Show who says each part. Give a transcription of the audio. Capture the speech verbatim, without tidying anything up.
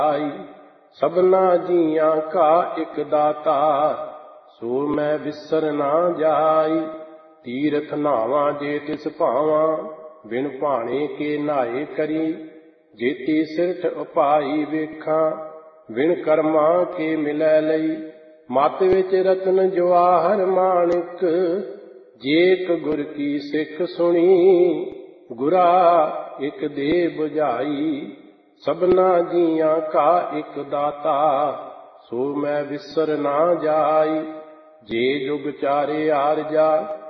Speaker 1: सबना जिया का एक दाता, सो मैं विसर ना जाई। तीरथ नावा जे तिस भावा, बिन भाने के नाए करी। जेती सिरठ उपाई वेखा, बिन कर्मा के मिलै लई। मत विच रतन जवाहर माणिक, जेक गुर की सिख सुनी। गुरा एक दे बुझाई, सबना जिया का एक दाता, सो मैं विसर ना जाई। जे जुग चारे आरजा,